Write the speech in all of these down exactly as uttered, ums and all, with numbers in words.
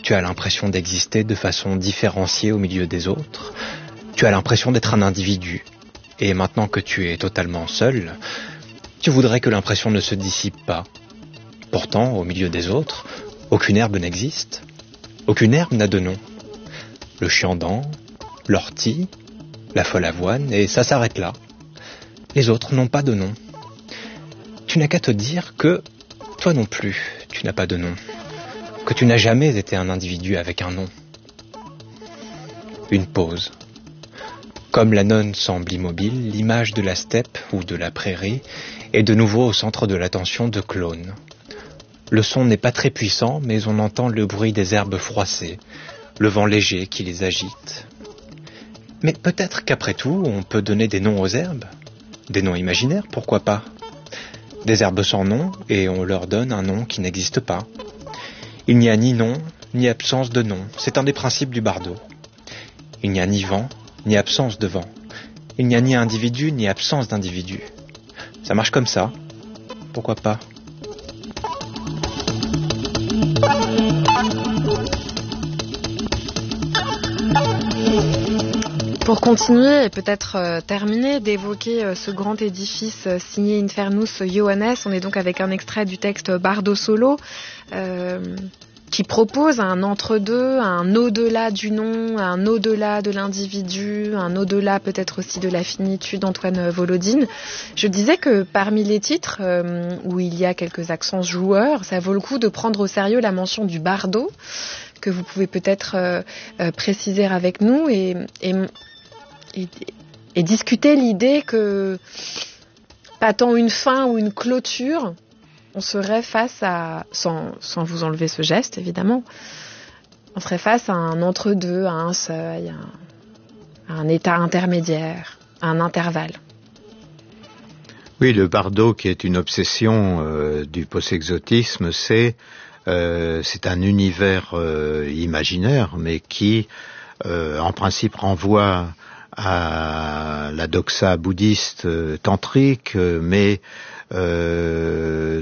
Tu as l'impression d'exister de façon différenciée au milieu des autres. Tu as l'impression d'être un individu. Et maintenant que tu es totalement seul, tu voudrais que l'impression ne se dissipe pas. Pourtant, au milieu des autres, aucune herbe n'existe. Aucune herbe n'a de nom. Le chiandant, l'ortie, la folle avoine, et ça s'arrête là. Les autres n'ont pas de nom. Tu n'as qu'à te dire que toi non plus, tu n'as pas de nom. Que tu n'as jamais été un individu avec un nom. Une pause. Comme la nonne semble immobile, l'image de la steppe ou de la prairie est de nouveau au centre de l'attention de Clone. Le son n'est pas très puissant, mais on entend le bruit des herbes froissées, le vent léger qui les agite. Mais peut-être qu'après tout, on peut donner des noms aux herbes. Des noms imaginaires, pourquoi pas? Des herbes sans nom, et on leur donne un nom qui n'existe pas. Il n'y a ni nom, ni absence de nom. C'est un des principes du bardo. Il n'y a ni vent, ni absence de vent. Il n'y a ni individu, ni absence d'individu. Ça marche comme ça. Pourquoi pas? Pour continuer et peut-être euh, terminer d'évoquer euh, ce grand édifice euh, signé Infernus Johannes, on est donc avec un extrait du texte Bardo Solo euh, qui propose un entre-deux, un au-delà du nom, un au-delà de l'individu, un au-delà peut-être aussi de la finitude d'Antoine Volodine. Je disais que parmi les titres euh, où il y a quelques accents joueurs, ça vaut le coup de prendre au sérieux la mention du bardo, que vous pouvez peut-être euh, euh, préciser avec nous et, et Et, et discuter l'idée que, pas tant une fin ou une clôture, on serait face à, sans, sans vous enlever ce geste évidemment, on serait face à un entre-deux, à un seuil, à un, à un état intermédiaire, à un intervalle. Oui, le bardo qui est une obsession euh, du post-exotisme, c'est, euh, c'est un univers euh, imaginaire, mais qui, euh, en principe, renvoie à la doxa bouddhiste euh, tantrique, euh, mais euh,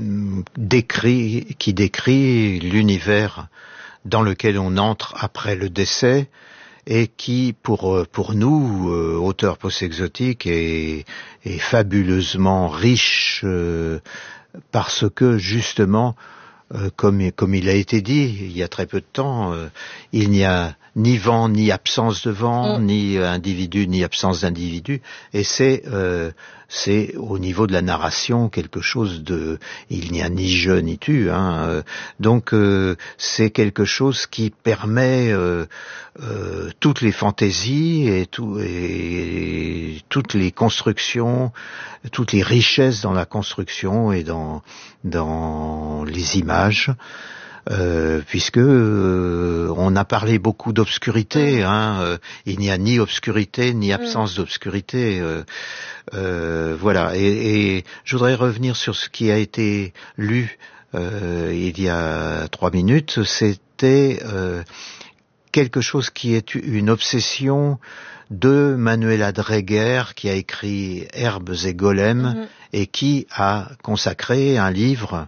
décrit, qui décrit l'univers dans lequel on entre après le décès et qui, pour pour nous, euh, auteurs post-exotiques, est, est fabuleusement riche euh, parce que justement, euh, comme comme il a été dit il y a très peu de temps, euh, il n'y a ni vent, ni absence de vent, mmh. ni individu, ni absence d'individu, et c'est euh, c'est au niveau de la narration quelque chose de, il n'y a ni je ni tu, hein, euh, donc euh, c'est quelque chose qui permet euh, euh, toutes les fantaisies et, tout, et, et toutes les constructions, toutes les richesses dans la construction et dans dans les images. Euh, puisque euh, on a parlé beaucoup d'obscurité, hein, euh, il n'y a ni obscurité ni absence d'obscurité, euh, euh, voilà. Et, et je voudrais revenir sur ce qui a été lu euh, il y a trois minutes. C'était euh, quelque chose qui est une obsession de Manuela Dreger, qui a écrit Herbes et Golems, mmh. et qui a consacré un livre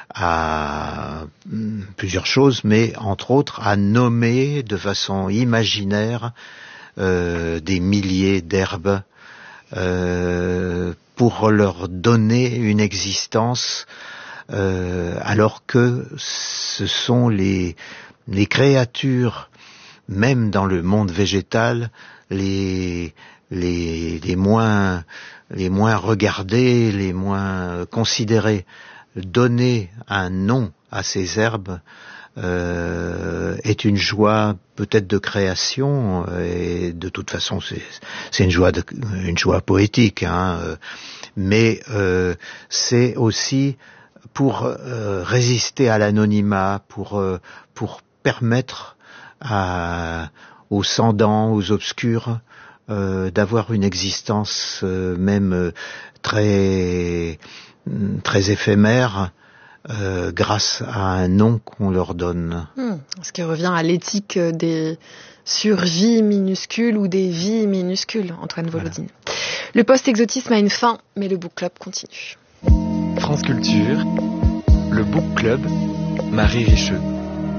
à plusieurs choses, mais entre autres à nommer de façon imaginaire euh, des milliers d'herbes euh, pour leur donner une existence, euh, alors que ce sont les, les créatures, même dans le monde végétal, les, les, les moins, les moins regardées, les moins considérées. Donner un nom à ces herbes euh, est une joie peut-être de création, et de toute façon c'est, c'est une joie de, une joie poétique, hein, mais euh, c'est aussi pour euh, résister à l'anonymat, pour euh, pour permettre à, aux sans-dents, aux obscurs, euh, d'avoir une existence euh, même euh, très très éphémère, euh, grâce à un nom qu'on leur donne. Hmm, ce qui revient à l'éthique des survies minuscules ou des vies minuscules, Antoine Volodine. Voilà. Le post-exotisme a une fin, mais le book club continue. France Culture, le book club, Marie Richeux.